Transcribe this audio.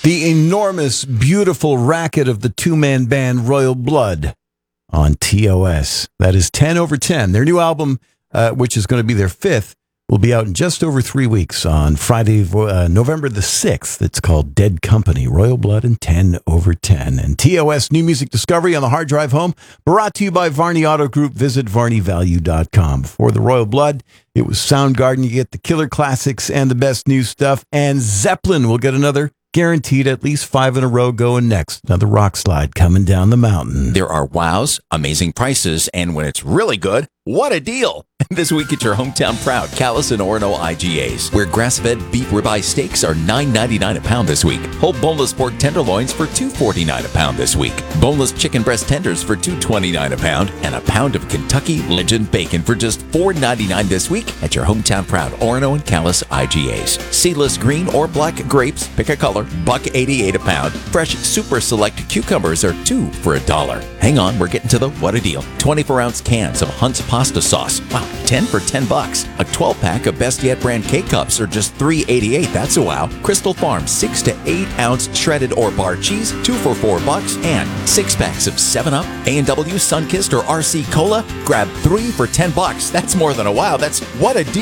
The enormous, beautiful racket of the two-man band Royal Blood on TOS. That is 10 over 10. Their new album, which is going to be their fifth, will be out in just over 3 weeks on Friday, November the 6th. It's called Dead Company, Royal Blood and 10 over 10. And TOS New Music Discovery on the hard drive home, brought to you by Varney Auto Group. Visit varneyvalue.com. For the Royal Blood, it was Soundgarden. You get the killer classics and the best new stuff. And Zeppelin will get another guaranteed at least 5 in a row going next. Another rock slide coming down the mountain. There are wows, amazing prices, and when it's really good, what a deal! This week at your hometown proud Callis and Orono IGAs, where grass-fed beef ribeye steaks are $9.99 a pound this week. Whole boneless pork tenderloins for $2.49 a pound this week. Boneless chicken breast tenders for $2.29 a pound, and a pound of Kentucky Legend bacon for just $4.99 this week at your hometown proud Orono and Callis IGAs. Seedless green or black grapes, pick a color, $1.88 a pound. Fresh super select cucumbers are $2 for $1. Hang on, we're getting to the what a deal. 24-ounce cans of Hunt's pasta sauce. Wow, 10 for $10. A 12-pack of Best Yet brand K-Cups are just $3.88. That's a wow. Crystal Farm 6 to 8 ounce shredded or bar cheese, 2 for $4. And 6 packs of 7-Up, A&W, Sunkist, or RC Cola. Grab 3 for $10. That's more than a wow. That's what a deal.